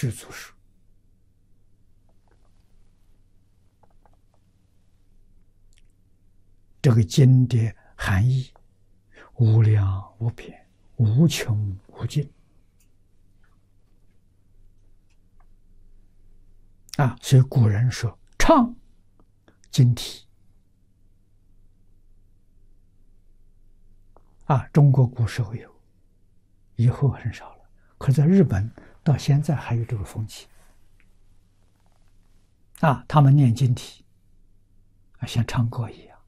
具足数。这个经的含义无量无边，无穷无尽啊！所以古人说唱经题啊，中国古时候有，以后很少了。可在日本到现在还有这个风气啊，他们念经题啊，像唱歌一样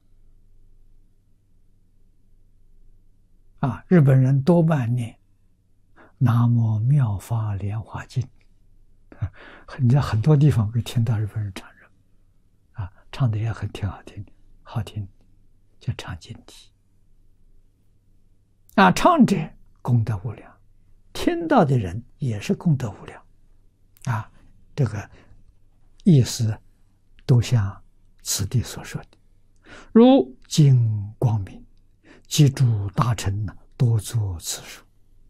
啊。日本人多半念南无妙法莲华经，你在很多地方会听到日本人唱这个啊，唱的也挺好听，叫唱经题啊。唱者功德无量，听到的人也是功德无量啊。这个意思都像此地所说的，如经光明，记住大臣呢，多做此数。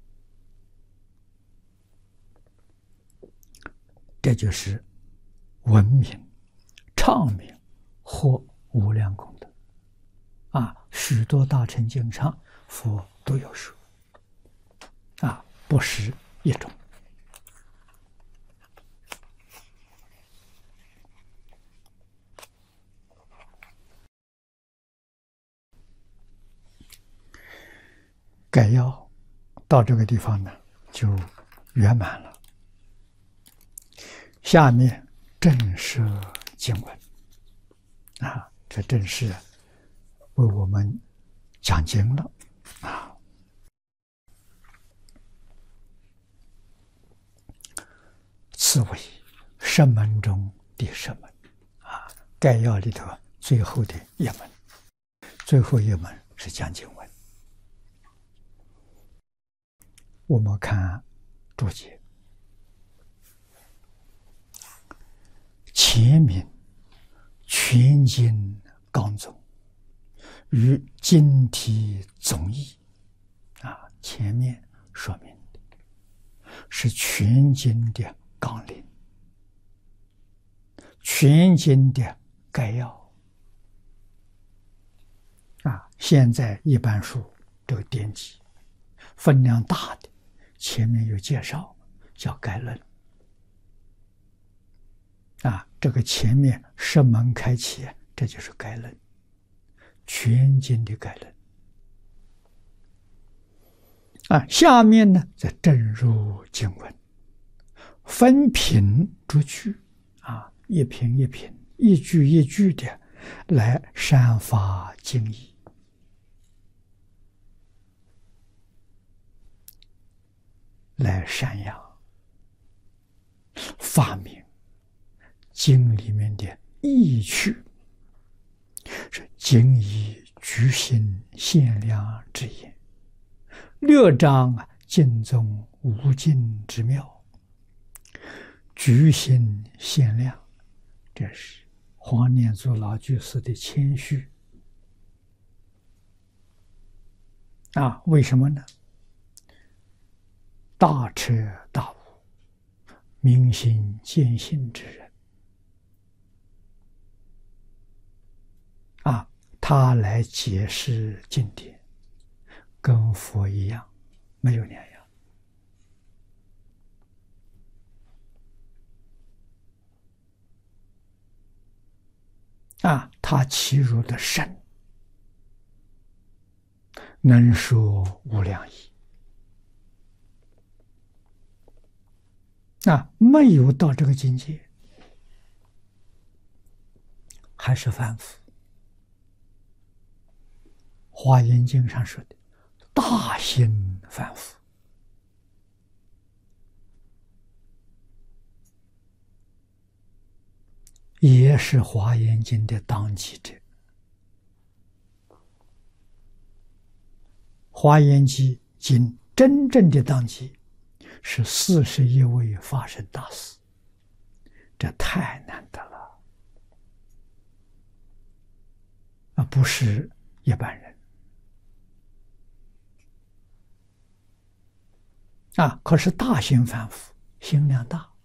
这就是闻名、唱名获无量功德啊！许多大乘经上佛都有说啊，不是一种。概要到这个地方呢，就圆满了。下面正式经文啊，这正是为我们讲经了啊。此为10门中第10门啊，概要里头最后的一门，最后一门是讲经文。我们看注解，前明全经纲宗与经题总义啊，前面说明的是全经的纲领，全经的概要啊。现在一般书这个典籍分量大的，前面有介绍，叫概论啊。这个前面10门开启，这就是概论，全经的概论啊。下面呢，再正入经文，分品逐句啊，一品一品，一句一句的来阐发经义，来阐扬发明经里面的意趣，是经以居心限量之言，略彰经中无尽之妙。居心限量，这是黄念祖老居士的谦虚啊。为什么呢？大彻大悟、明心见性之人啊，他来解释经典，跟佛一样，没有两样啊。他其入的深，能说无量义啊，没有到这个境界，还是凡夫。华严经上说的大心凡夫，也是华严经的当机者。华严经真正的当机是41位法身大士，这太难得了啊，不是一般人啊。可是大心凡夫心量大，